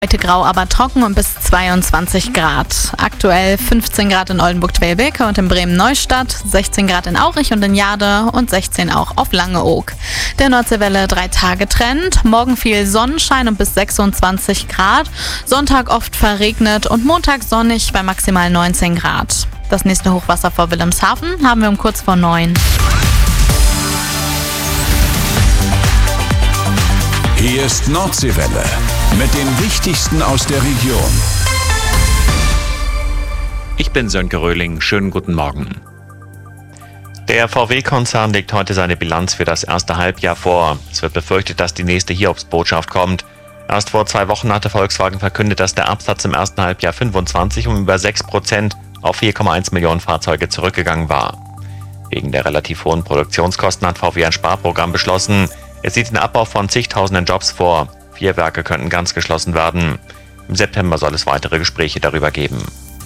Heute grau, aber trocken und bis 22 Grad. Aktuell 15 Grad in Oldenburg-Twelbeke und in Bremen-Neustadt, 16 Grad in Aurich und in Jade und 16 auch auf Langeoog. Der Nordseewelle 3-Tage-Trend. Morgen viel Sonnenschein und bis 26 Grad. Sonntag oft verregnet und Montag sonnig bei maximal 19 Grad. Das nächste Hochwasser vor Wilhelmshaven haben wir um kurz vor 9. Hier ist Nordseewelle mit dem Wichtigsten aus der Region. Ich bin Sönke Röhling, schönen guten Morgen. Der VW-Konzern legt heute seine Bilanz für das erste Halbjahr vor. Es wird befürchtet, dass die nächste Hiobsbotschaft kommt. Erst vor 2 Wochen hatte Volkswagen verkündet, dass der Absatz im ersten Halbjahr 25 um über 6% auf 4,1 Millionen Fahrzeuge zurückgegangen war. Wegen der relativ hohen Produktionskosten hat VW ein Sparprogramm beschlossen. Es sieht den Abbau von zigtausenden Jobs vor. 4 Werke könnten ganz geschlossen werden. Im September soll es weitere Gespräche darüber geben.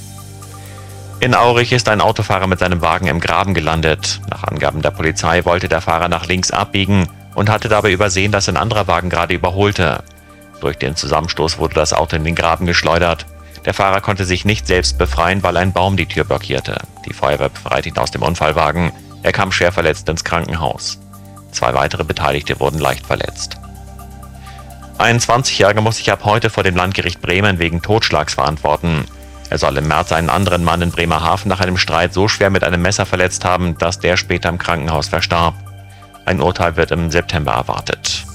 In Aurich ist ein Autofahrer mit seinem Wagen im Graben gelandet. Nach Angaben der Polizei wollte der Fahrer nach links abbiegen und hatte dabei übersehen, dass ein anderer Wagen gerade überholte. Durch den Zusammenstoß wurde das Auto in den Graben geschleudert. Der Fahrer konnte sich nicht selbst befreien, weil ein Baum die Tür blockierte. Die Feuerwehr befreite ihn aus dem Unfallwagen. Er kam schwer verletzt ins Krankenhaus. 2 weitere Beteiligte wurden leicht verletzt. Ein 20-Jähriger muss sich ab heute vor dem Landgericht Bremen wegen Totschlags verantworten. Er soll im März einen anderen Mann in Bremerhaven nach einem Streit so schwer mit einem Messer verletzt haben, dass der später im Krankenhaus verstarb. Ein Urteil wird im September erwartet.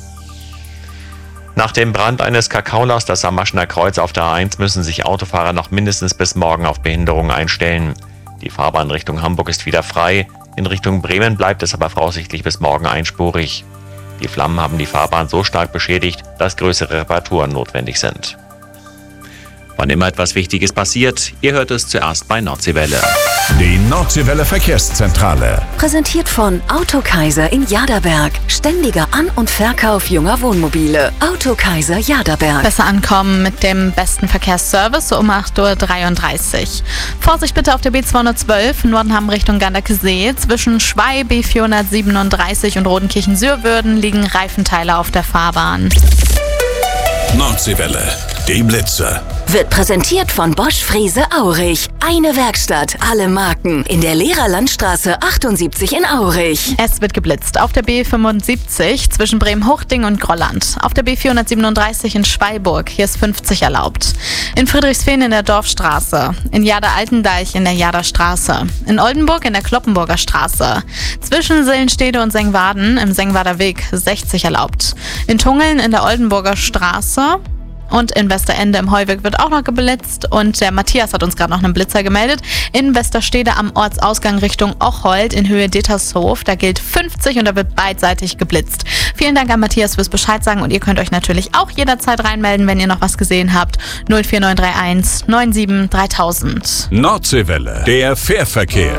Nach dem Brand eines Kakaolasters am Maschener Kreuz auf der A1 müssen sich Autofahrer noch mindestens bis morgen auf Behinderungen einstellen. Die Fahrbahn Richtung Hamburg ist wieder frei. In Richtung Bremen bleibt es aber voraussichtlich bis morgen einspurig. Die Flammen haben die Fahrbahn so stark beschädigt, dass größere Reparaturen notwendig sind. Wann immer etwas Wichtiges passiert, ihr hört es zuerst bei Nordseewelle. Die Nordseewelle Verkehrszentrale. Präsentiert von Autokaiser in Jaderberg. Ständiger An- und Verkauf junger Wohnmobile. Autokaiser Jaderberg. Besser ankommen mit dem besten Verkehrsservice so um 8.33 Uhr. Vorsicht bitte auf der B212 Nordenham Richtung Ganderkesee. Zwischen Schwey, B437 und Rodenkirchen-Sürwürden liegen Reifenteile auf der Fahrbahn. Nordseewelle, die Blitze. Wird präsentiert von Bosch Frese Aurich. Eine Werkstatt, alle Marken. In der Lehrerlandstraße 78 in Aurich. Es wird geblitzt auf der B75 zwischen Bremen-Hochding und Grolland. Auf der B437 in Schweiburg. Hier ist 50 erlaubt. In Friedrichsfehn in der Dorfstraße. In Jader-Altendeich in der Jaderstraße. In Oldenburg in der Kloppenburger Straße. Zwischen Sillenstede und Sengwaden im Sengwader Weg 60 erlaubt. In Tungeln in der Oldenburger Straße. Und in Westerende im Heuweg wird auch noch geblitzt. Und der Matthias hat uns gerade noch einen Blitzer gemeldet. In Westerstede am Ortsausgang Richtung Ocholt in Höhe Dittershof. Da gilt 50 und da wird beidseitig geblitzt. Vielen Dank an Matthias fürs Bescheid sagen. Und ihr könnt euch natürlich auch jederzeit reinmelden, wenn ihr noch was gesehen habt. 04931 97 3000. Nordseewelle, der Fährverkehr.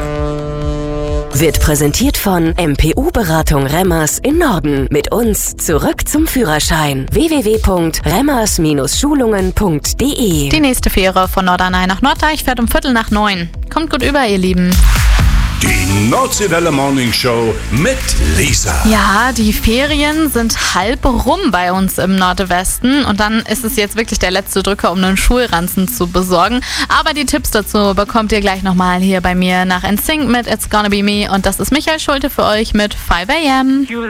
Wird präsentiert von MPU-Beratung Remmers in Norden. Mit uns zurück zum Führerschein. www.remmers-schulungen.de. Die nächste Fähre von Norderney nach Norddeich fährt um 8:45. Kommt gut über, ihr Lieben. Die Nordseewelle Morning Show mit Lisa. Ja, die Ferien sind halb rum bei uns im Nordwesten und dann ist es jetzt wirklich der letzte Drücker, um einen Schulranzen zu besorgen. Aber die Tipps dazu bekommt ihr gleich nochmal hier bei mir nach NSYNC mit It's Gonna Be Me und das ist Michael Schulte für euch mit 5 AM.